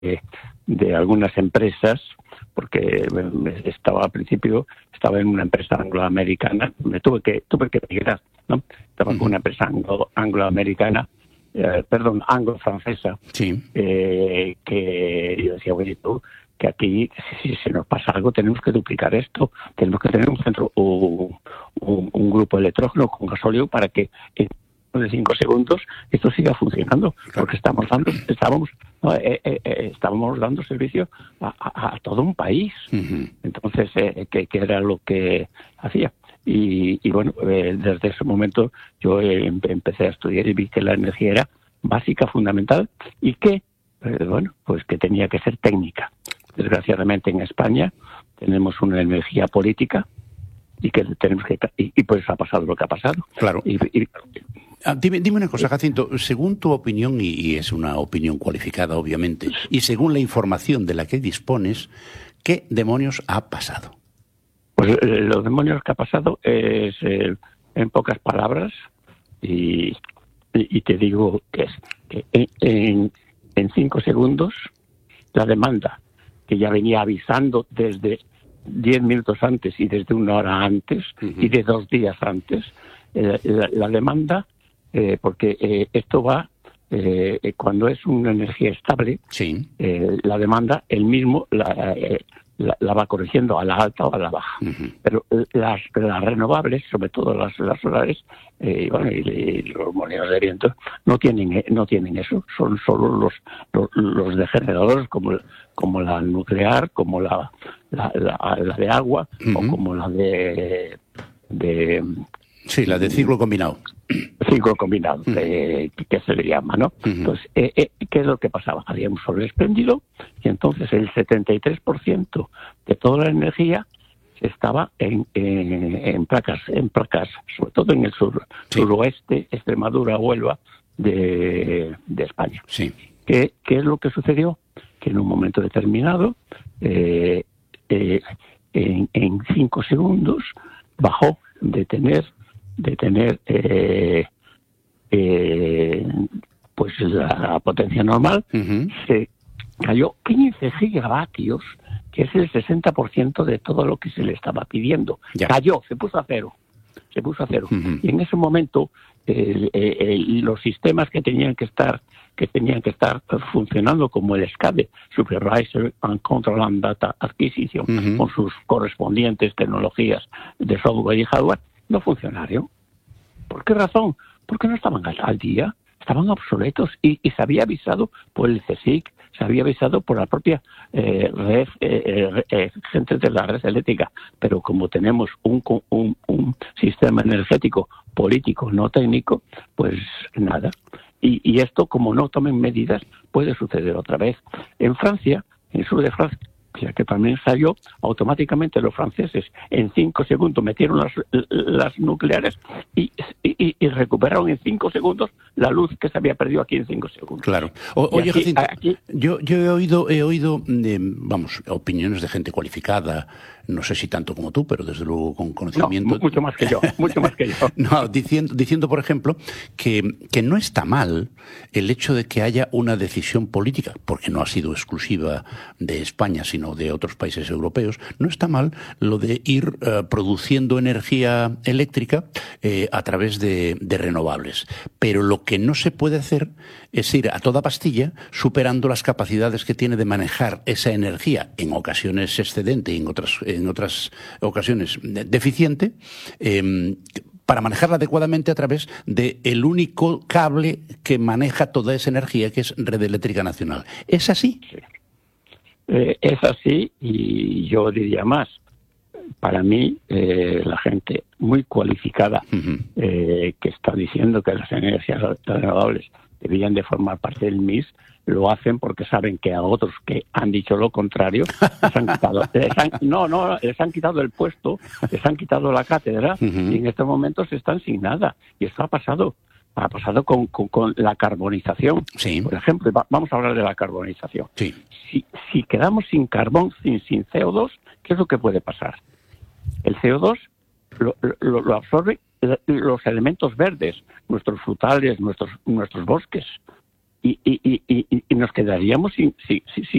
de algunas empresas, porque al principio estaba en una empresa angloamericana, tuve que emigrar, ¿no? Estaba con una empresa angloamericana, anglo-francesa, sí. que yo decía, oye, tú, que aquí, si se nos pasa algo, tenemos que duplicar esto, tenemos que tener un centro, un grupo electrógeno con gasóleo para que en de 5 segundos esto siga funcionando, porque estábamos dando servicio a todo un país. Entonces, que era lo que hacía. Y bueno, desde ese momento yo empecé a estudiar y vi que la energía era básica, fundamental, y que, pues que tenía que ser técnica. Desgraciadamente en España tenemos una energía política y que tenemos que y pues ha pasado lo que ha pasado. Claro. Dime una cosa, Jacinto, según tu opinión, y es una opinión cualificada obviamente, y según la información de la que dispones, ¿qué demonios ha pasado? Pues los demonios que ha pasado es, en pocas palabras, y te digo que es que en 5 segundos la demanda, que ya venía avisando desde 10 minutos antes y desde 1 hora antes y de 2 días antes, la demanda, porque esto va, cuando es una energía estable, sí. La demanda, él mismo la va corrigiendo a la alta o a la baja. Pero las renovables, sobre todo las solares, y los molinos de viento, no tienen eso. Son solo los de generadores, como la nuclear, como la de agua, o como la de sí, la de ciclo combinado. Ciclo combinado, que se le llama, ¿no? Entonces, ¿qué es lo que pasaba? Había un sol espléndido y entonces el 73% de toda la energía estaba en placas, sobre todo en el suroeste, Extremadura, Huelva, de España. Sí. ¿Qué es lo que sucedió? Que en un momento determinado, en 5 segundos, bajó de tener pues la potencia normal, se cayó 15 gigavatios, que es el 60% de todo lo que se le estaba pidiendo. Ya. Cayó, se puso a cero. Y en ese momento los sistemas que tenían que estar funcionando, como el SCADE, Supervisor and Control and Data Acquisition, con sus correspondientes tecnologías de software y hardware, no funcionaron. ¿Por qué razón? Porque no estaban al día, estaban obsoletos y se había avisado por el CSIC, se había avisado por la propia red, gente de la red eléctrica. Pero como tenemos un sistema energético político, no técnico, pues nada. Y esto, como no tomen medidas, puede suceder otra vez. En Francia, en el sur de Francia, que también salió, automáticamente los franceses en 5 segundos metieron las nucleares y recuperaron en 5 segundos la luz que se había perdido aquí en 5 segundos. Claro. Oye, Jacinto, yo he oído opiniones de gente cualificada, no sé si tanto como tú, pero desde luego con conocimiento. No, mucho más que yo. No, diciendo, por ejemplo, que no está mal el hecho de que haya una decisión política, porque no ha sido exclusiva de España, sino de otros países europeos. No está mal lo de ir produciendo energía eléctrica a través de renovables. Pero lo que no se puede hacer es ir a toda pastilla superando las capacidades que tiene de manejar esa energía, en ocasiones excedente y en otras ocasiones deficiente, para manejarla adecuadamente a través del único cable que maneja toda esa energía, que es Red Eléctrica Nacional. ¿Es así? Sí. Es así, y yo diría más. Para mí, la gente muy cualificada que está diciendo que las energías renovables deberían de formar parte del MIS, lo hacen porque saben que a otros que han dicho lo contrario les han quitado el puesto, les han quitado la cátedra, y en estos momentos están sin nada. Y esto ha pasado con la carbonización. Sí. Por ejemplo, vamos a hablar de la carbonización. Sí. Si quedamos sin carbón, sin CO2, ¿qué es lo que puede pasar? El CO2 lo absorben los elementos verdes, nuestros frutales, nuestros bosques. y nos quedaríamos sin